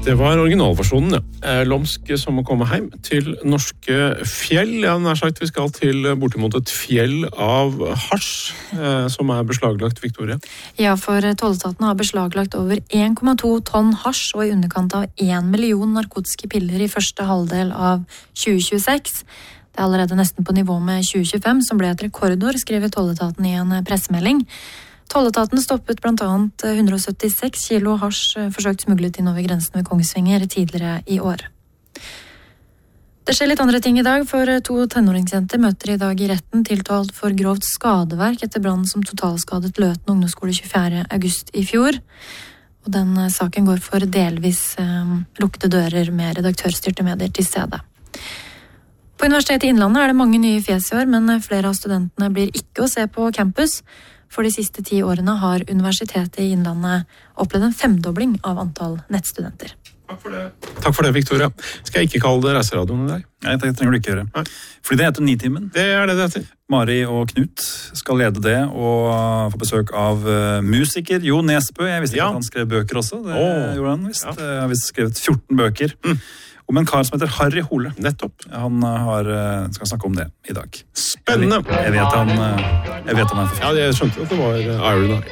Det var originalversjonen, ja. Lomsk som må komme hjem til norske fjell. Ja, nær sagt vi skal til bortimot et fjell av hasj, som beslaglagt, Victoria. Ja, for tolletaten har beslaglagt over 1,2 tonn hasj og i underkant av 1 million narkotiske piller i første halvdel av 2026. Det allerede nesten på nivå med 2025, som ble et rekordår, skriver tolletaten i en pressemelding. Tolletaten stoppet blant annet 176 kilo hasj forsøkt smuglet inn over grensen ved Kongsvinger tidligere i år. Det skjer litt andre ting i dag, for 2 tenåringsjenter møter i dag i retten tiltalt for grovt skadeverk etter brannen som totalskadet Løten ungdomsskole 24. august i fjor. Og den saken går for delvis lukkede dører med redaktørstyrte medier til stede. På Universitetet i Innlandet det mange nye fjes i år, men flere av studentene blir ikke å se på campus. For de siste 10 årene har Universitetet i Innlandet opplevd en 5-dobling av antall nettstudenter. Takk for det, Victoria. Skal jeg ikke kalle det reiseradioen i dag? Nei, det trenger du ikke gjøre. Nei. Fordi det heter Nitimen. Det det heter. Mari og Knut skal lede det, og få besøk av musiker Jo Nesbø. Jeg visste ikke at han skrev bøker også. Det gjorde han visst. Jeg har visst skrevet 14 bøker. Om en kar som heter Harry Hole. Nettopp. Han skal snakke om det i dag. Spennende! Jeg vet han for Ja, jeg skjønte at det var Iron Eye.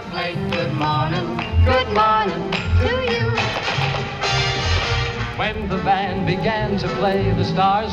Good morning to you. When the band began to play, the stars